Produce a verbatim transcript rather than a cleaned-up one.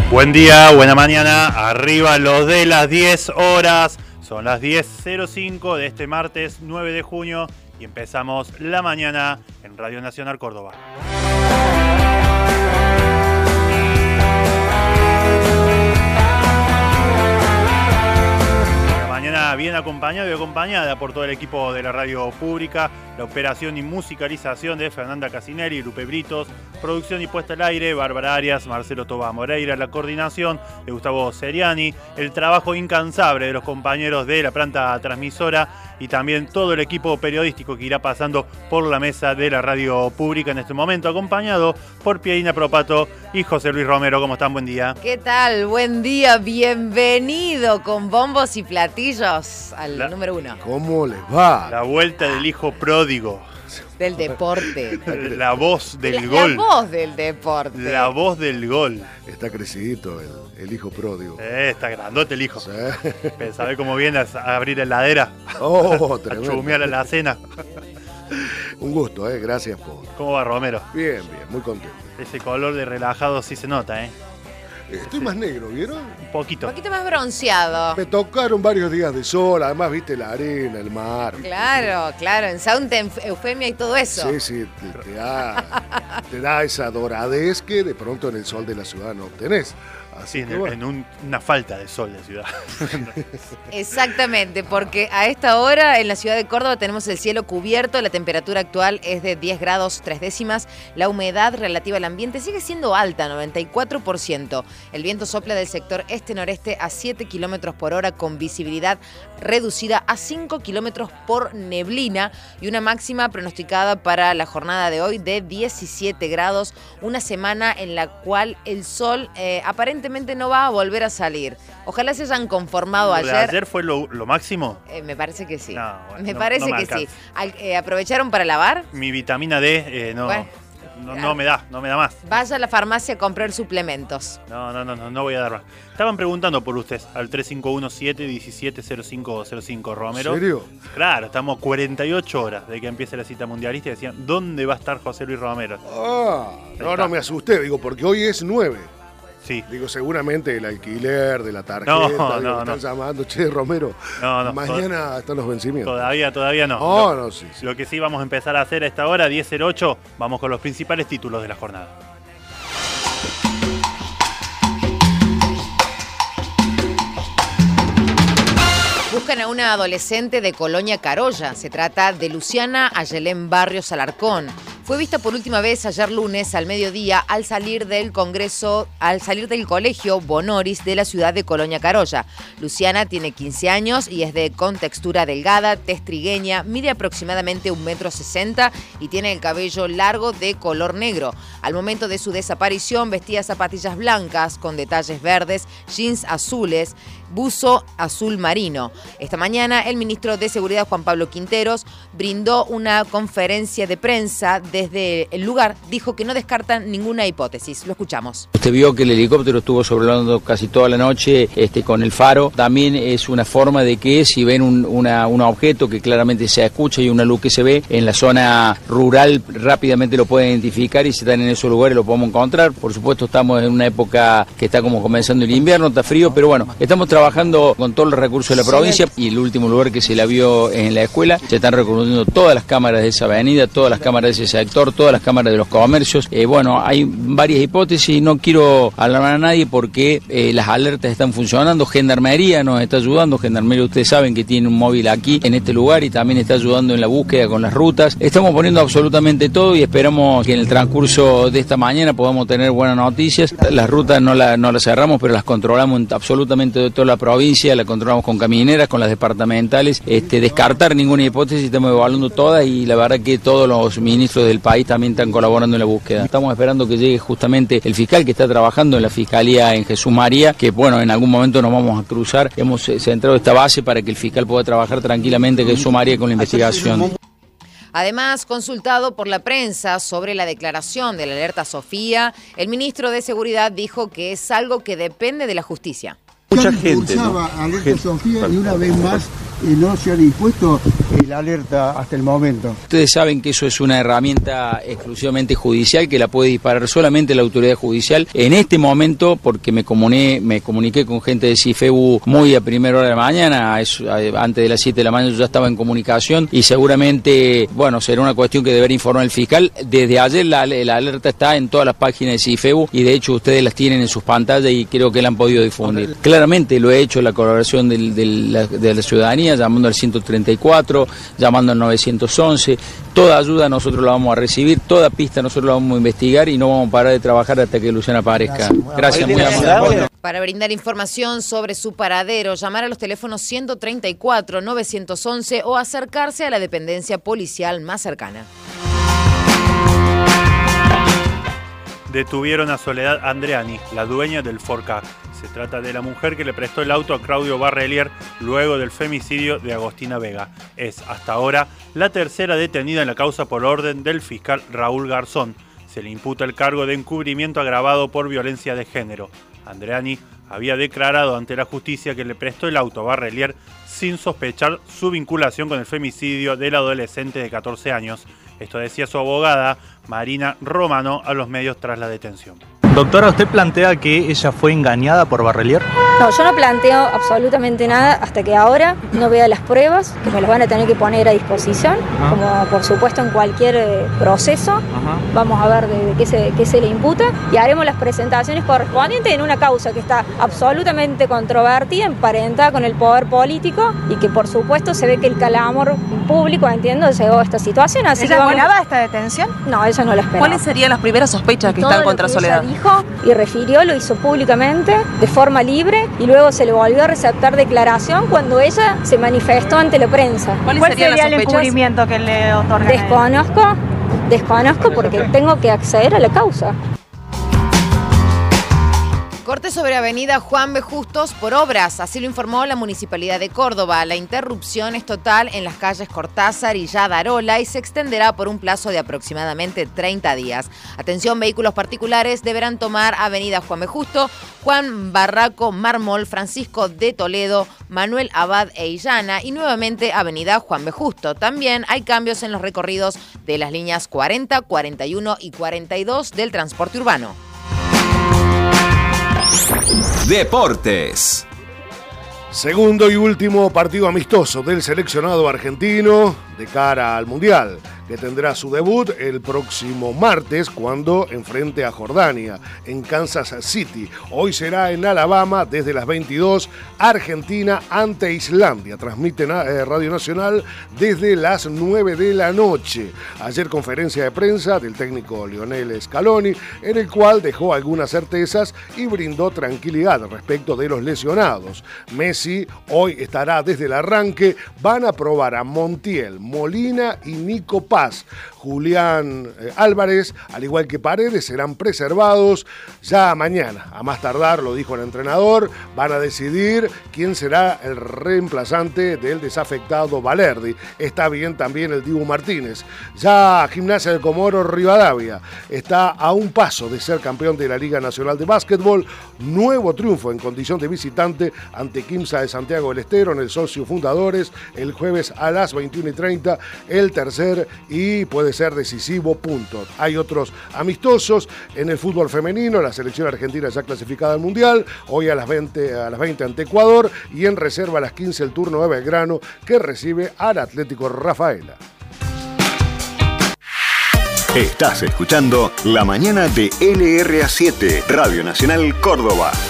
Buen día, buena mañana, arriba los de las diez horas, son las diez cero cinco de este martes nueve de junio y empezamos la mañana en Radio Nacional Córdoba. Mañana bien acompañado y acompañada por todo el equipo de la radio pública, la operación y musicalización de Fernanda Casinelli, Lupe Britos, producción y puesta al aire, Bárbara Arias, Marcelo Toba Moreira, la coordinación de Gustavo Seriani, el trabajo incansable de los compañeros de la planta transmisora y también todo el equipo periodístico que irá pasando por la mesa de la radio pública en este momento, acompañado por Pierina Propato y José Luis Romero. ¿Cómo están? Buen día. ¿Qué tal? Buen día, bienvenido con bombos y platillos al la, número uno. ¿Cómo les va? La vuelta del hijo pródigo. Del deporte. La voz del la, gol. La voz del deporte. La voz del gol. Está crecidito el, el hijo pródigo. Eh, está grandote el hijo. Sí. ¿Sabés cómo viene a abrir la heladera? Oh, a tremendo. chumear a la cena. Un gusto, eh. Gracias por... ¿Cómo va, Romero? Bien, bien, muy contento. Ese color de relajado sí se nota, ¿eh? Estoy sí. más negro, ¿vieron? Un poquito. Un poquito más bronceado. Me tocaron varios días de sol, además viste la arena, el mar. Claro, claro, en Sound Eufemia y todo eso. Sí, sí, te, te, da, te da esa doradez que de pronto en el sol de la ciudad no obtenés. Así, en, bueno. en un, una falta de sol de ciudad. Exactamente, porque a esta hora en la ciudad de Córdoba tenemos el cielo cubierto, la temperatura actual es de diez grados tres décimas, la humedad relativa al ambiente sigue siendo alta, noventa y cuatro por ciento. El viento sopla del sector este-noreste a siete kilómetros por hora con visibilidad reducida a cinco kilómetros por neblina y una máxima pronosticada para la jornada de hoy de diecisiete grados, una semana en la cual el sol eh, aparentemente no va a volver a salir. Ojalá se hayan conformado ayer. ¿Ayer fue lo, lo máximo? Eh, me parece que sí. No, bueno, me no, parece no me que sí. Al, eh, ¿Aprovecharon para lavar? Mi vitamina D eh, no, bueno, no, no me da, no me da más. Vaya a la farmacia a comprar suplementos. No, no, no, no, no voy a dar más. Estaban preguntando por usted al tres cinco uno siete uno siete cero cinco cero cinco, Romero. ¿En serio? Claro, estamos a cuarenta y ocho horas de que empiece la cita mundialista y decían, ¿dónde va a estar José Luis Romero? Ah, no, no, me asusté, digo, porque hoy es nueve. Sí. Digo, seguramente el alquiler de la tarjeta, no, digo, no, me están no. llamando, che, Romero, no, no, mañana están los vencimientos. Todavía, todavía no. No, lo, no, sí, sí. Lo que sí vamos a empezar a hacer a esta hora, diez cero ocho, vamos con los principales títulos de la jornada. Buscan a una adolescente de Colonia Carolla. Se trata de Luciana Ayelén Barrios Alarcón. Fue vista por última vez ayer lunes al mediodía al salir del Congreso, al salir del colegio Bonoris de la ciudad de Colonia Carolla. Luciana tiene quince años y es de contextura delgada, tez trigueña, mide aproximadamente un metro sesenta y tiene el cabello largo de color negro. Al momento de su desaparición vestía zapatillas blancas con detalles verdes, jeans azules, buzo azul marino. Esta mañana el ministro de Seguridad Juan Pablo Quinteros brindó una conferencia de prensa desde el lugar, dijo que no descartan ninguna hipótesis. Lo escuchamos. Usted vio que el helicóptero estuvo sobrevolando casi toda la noche este, con el faro. También es una forma de que si ven un, una, un objeto que claramente se escucha y una luz que se ve en la zona rural, rápidamente lo pueden identificar y si están en esos lugares lo podemos encontrar. Por supuesto estamos en una época que está como comenzando el invierno, está frío, pero bueno, estamos trabajando con todos los recursos de la provincia y el último lugar que se la vio en la escuela, se están reconociendo todas las cámaras de esa avenida, todas las cámaras de ese sector, todas las cámaras de los comercios. Eh, bueno, hay varias hipótesis, no quiero alarmar a nadie porque eh, las alertas están funcionando, Gendarmería nos está ayudando, Gendarmería ustedes saben que tiene un móvil aquí en este lugar y también está ayudando en la búsqueda con las rutas. Estamos poniendo absolutamente todo y esperamos que en el transcurso de esta mañana podamos tener buenas noticias. Las rutas no, la, no las cerramos, pero las controlamos en absolutamente de toda la provincia, la controlamos con camineras, con las departamentales, este, descartar ninguna hipótesis, estamos evaluando todas y la verdad que todos los ministros del país también están colaborando en la búsqueda. Estamos esperando que llegue justamente el fiscal que está trabajando en la Fiscalía en Jesús María, que bueno, en algún momento nos vamos a cruzar, hemos centrado esta base para que el fiscal pueda trabajar tranquilamente en Jesús María con la investigación. Además, consultado por la prensa sobre la declaración de la alerta Sofía, el ministro de Seguridad dijo que es algo que depende de la justicia. Mucha gente, ¿no? Alerta Sofía y una vez más y no se ha dispuesto el alerta hasta el momento. Ustedes saben que eso es una herramienta exclusivamente judicial que la puede disparar solamente la autoridad judicial. En este momento, porque me comuniqué, me comuniqué con gente de CIFEBU muy a primera hora de la mañana, es, antes de las siete de la mañana yo ya estaba en comunicación y seguramente, bueno, será una cuestión que deberá informar el fiscal. Desde ayer la, la alerta está en todas las páginas de CIFEBU y de hecho ustedes las tienen en sus pantallas y creo que la han podido difundir. Claramente lo he hecho, la colaboración del, del, la, de la ciudadanía, llamando al ciento treinta y cuatro, llamando al nueve once, toda ayuda nosotros la vamos a recibir, toda pista nosotros la vamos a investigar y no vamos a parar de trabajar hasta que Luciana aparezca. Gracias, muy amable. Para brindar información sobre su paradero, llamar a los teléfonos ciento treinta y cuatro, nueve once o acercarse a la dependencia policial más cercana. Detuvieron a Soledad Andreani, la dueña del Ford Ka. Se trata de la mujer que le prestó el auto a Claudio Barrelier luego del femicidio de Agostina Vega. Es, hasta ahora, la tercera detenida en la causa por orden del fiscal Raúl Garzón. Se le imputa el cargo de encubrimiento agravado por violencia de género. Andreani había declarado ante la justicia que le prestó el auto a Barrelier sin sospechar su vinculación con el femicidio del adolescente de catorce años. Esto decía su abogada, Marina Romano, a los medios tras la detención. Doctora, ¿usted plantea que ella fue engañada por Barrelier? No, yo no planteo absolutamente nada hasta que ahora no vea las pruebas, que me las van a tener que poner a disposición, ah. como por supuesto en cualquier eh, proceso. Ajá. Vamos a ver de, de qué, se, qué se le imputa y haremos las presentaciones correspondientes en una causa que está absolutamente controvertida, emparentada con el poder político y que por supuesto se ve que el clamor público, entiendo, llegó a esta situación. Así ¿Ella que vamos... esperaba esta detención? No, ella no la esperaba. ¿Cuáles serían las primeras sospechas que están contra Soledad? Dijo y refirió, lo hizo públicamente, de forma libre, y luego se le volvió a receptar declaración cuando ella se manifestó ante la prensa. ¿Cuál sería el encubrimiento que le otorgan? Desconozco, desconozco porque tengo que acceder a la causa. Corte sobre avenida Juan B. Justos por obras, así lo informó la Municipalidad de Córdoba. La interrupción es total en las calles Cortázar y Yadarola y se extenderá por un plazo de aproximadamente treinta días. Atención, vehículos particulares deberán tomar avenida Juan B. Justo, Juan Barraco, Mármol, Francisco de Toledo, Manuel Abad e Illana y nuevamente avenida Juan B. Justo. También hay cambios en los recorridos de las líneas cuarenta, cuarenta y uno y cuarenta y dos del transporte urbano. Deportes. Segundo y último partido amistoso del seleccionado argentino de cara al Mundial, que tendrá su debut el próximo martes cuando enfrente a Jordania en Kansas City. Hoy será en Alabama desde las veintidós, Argentina ante Islandia. Transmite eh, Radio Nacional desde las nueve de la noche. Ayer conferencia de prensa del técnico Lionel Scaloni, en el cual dejó algunas certezas y brindó tranquilidad respecto de los lesionados. Messi hoy estará desde el arranque. Van a probar a Montiel, Molina y Nico Paz. Julián eh, Álvarez, al igual que Paredes, serán preservados ya mañana. A más tardar, lo dijo el entrenador, van a decidir quién será el reemplazante del desafectado Valerdi. Está bien también el Dibu Martínez. Ya Gimnasia del Comoro Rivadavia está a un paso de ser campeón de la Liga Nacional de Básquetbol. Nuevo triunfo en condición de visitante ante Quimsa de Santiago del Estero en el Socio Fundadores el jueves a las veintiuna y treinta, el tercer y puede ser decisivo punto. Hay otros amistosos en el fútbol femenino, la selección argentina ya clasificada al Mundial, hoy a las veinte, a las veinte ante Ecuador y en reserva a las quince el turno de Belgrano que recibe al Atlético Rafaela. Estás escuchando La Mañana de L R A siete, Radio Nacional Córdoba.